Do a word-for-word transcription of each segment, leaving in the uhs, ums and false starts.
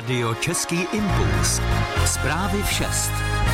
Rádio Český impuls. Zprávy v šest.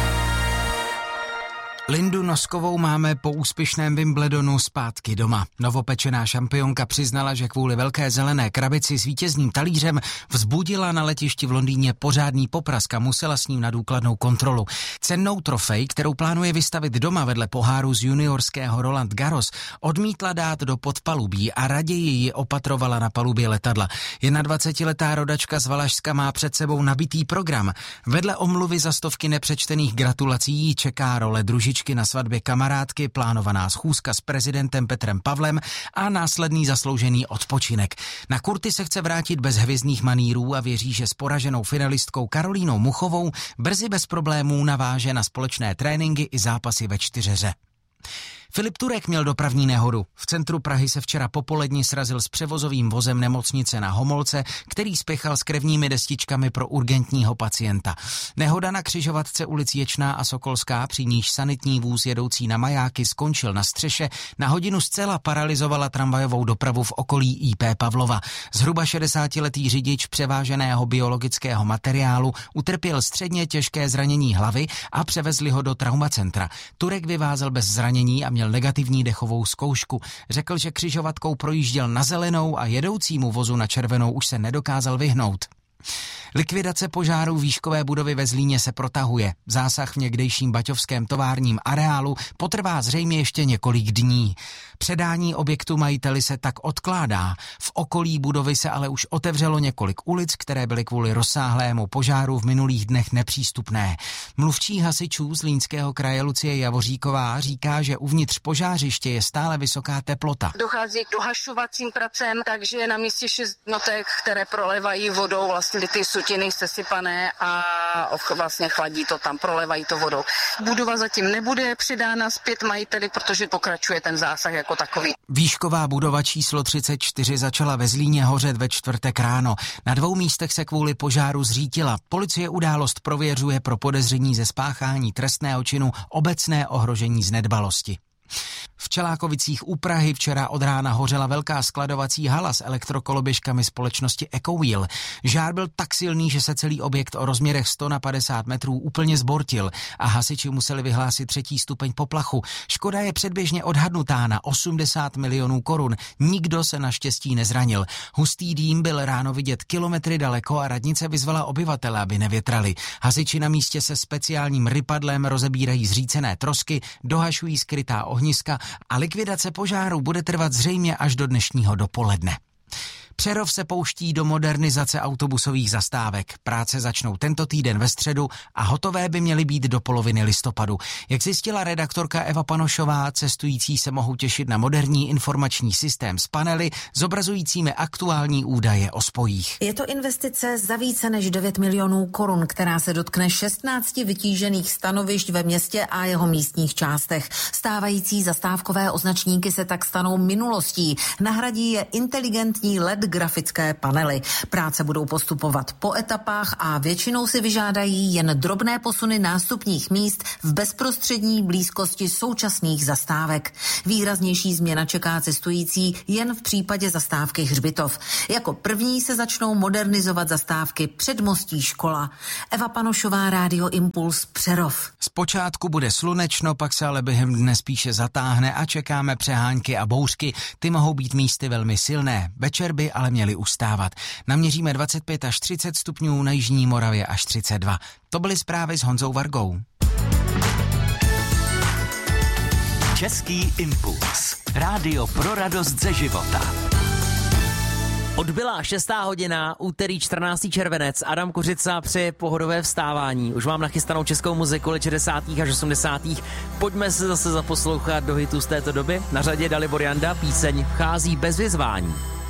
Lindu Noskovou máme po úspěšném Wimbledonu zpátky doma. Novopečená šampionka přiznala, že kvůli velké zelené krabici s vítězným talířem vzbudila na letišti v Londýně pořádný poprask a musela s ním na důkladnou kontrolu. Cennou trofej, kterou plánuje vystavit doma vedle poháru z juniorského Roland Garros, odmítla dát do podpalubí a raději ji opatrovala na palubě letadla. dvacetiletá rodačka z Valašska má před sebou nabitý program. Vedle omluvy za stovky nepřečtených gratulací jí čeká role družičky na svatbě kamarádky, plánovaná schůzka s prezidentem Petrem Pavlem a následný zasloužený odpočinek. Na kurty se chce vrátit bez hvězdných manýrů a věří, že s poraženou finalistkou Karolínou Muchovou brzy bez problémů naváže na společné tréninky i zápasy ve čtyřeře. Filip Turek měl dopravní nehodu. V centru Prahy se včera popoledni srazil s převozovým vozem nemocnice na Homolce, který spěchal s krevními destičkami pro urgentního pacienta. Nehoda na křižovatce ulic Ječná a Sokolská, při níž sanitní vůz jedoucí na Majáky skončil na střeše, na hodinu zcela paralyzovala tramvajovou dopravu v okolí í pé Pavlova. Zhruba šedesátiletý řidič převáženého biologického materiálu utrpěl středně těžké zranění hlavy a převezli ho do traumacentra. Turek vyvázel bez zranění a měl negativní dechovou zkoušku. Řekl, že křižovatkou projížděl na zelenou a jedoucímu vozu na červenou už se nedokázal vyhnout. Likvidace požáru výškové budovy ve Zlíně se protahuje. Zásah v někdejším baťovském továrním areálu potrvá zřejmě ještě několik dní. Předání objektu majiteli se tak odkládá. V okolí budovy se ale už otevřelo několik ulic, které byly kvůli rozsáhlému požáru v minulých dnech nepřístupné. Mluvčí hasičů Zlínského kraje Lucie Javoříková říká, že uvnitř požářiště je stále vysoká teplota. Dochází k dohašovacím pracem, takže je na místě šest jednotek, které prolévají vodou vlastně ty sutiny sesypané a vlastně chladí to tam, prolévají to vodou. Budova zatím nebude předána zpět majiteli, protože pokračuje ten zásah jako takový. Výšková budova číslo třicet čtyři začala ve Zlíně hořet ve čtvrtek ráno. Na dvou místech se kvůli požáru zřítila. Policie událost prověřuje pro podezření ze spáchání trestného činu obecné ohrožení z nedbalosti. V Čelákovicích u Prahy včera od rána hořela velká skladovací hala s elektrokoloběžkami společnosti Ecowheel. Žár byl tak silný, že se celý objekt o rozměrech sto na padesát metrů úplně zbortil a hasiči museli vyhlásit třetí stupeň poplachu. Škoda je předběžně odhadnutá na osmdesát milionů korun. Nikdo se naštěstí nezranil. Hustý dým byl ráno vidět kilometry daleko a radnice vyzvala obyvatele, aby nevětrali. Hasiči na místě se speciálním rypadlem rozebírají zřícené trosky, dohašují skrytá ohniska a likvidace požáru bude trvat zřejmě až do dnešního dopoledne. Přerov se pouští do modernizace autobusových zastávek. Práce začnou tento týden ve středu a hotové by měly být do poloviny listopadu. Jak zjistila redaktorka Eva Panošová, cestující se mohou těšit na moderní informační systém s panely zobrazujícími aktuální údaje o spojích. Je to investice za více než devět milionů korun, která se dotkne šestnácti vytížených stanovišť ve městě a jeho místních částech. Stávající zastávkové označníky se tak stanou minulostí. Nahradí je inteligentní el é dé grafické panely. Práce budou postupovat po etapách a většinou si vyžádají jen drobné posuny nástupních míst v bezprostřední blízkosti současných zastávek. Výraznější změna čeká cestující jen v případě zastávky Hřbitov. Jako první se začnou modernizovat zastávky Předmostí Škola. Eva Panošová, Rádio Impuls, Přerov. Zpočátku bude slunečno, pak se ale během dne spíše zatáhne a čekáme přehánky a bouřky. Ty mohou být místy velmi silné. Večer by ale měli ustávat. Naměříme dvacet pět až třicet stupňů, na jižní Moravě až třicet dva. To byly zprávy s Honzou Vargou. Český impuls. Rádio pro radost ze života. Odbyla šestá hodina, úterý čtrnáctý červenec, Adam Kořica při pohodové vstávání. Už mám nachystanou českou muziku let šedesátých až osmdesátých. Pojďme se zase zaposlouchat do hitů z této doby. Na řadě Dalibor Janda, píseň Vchází bez vyzvání.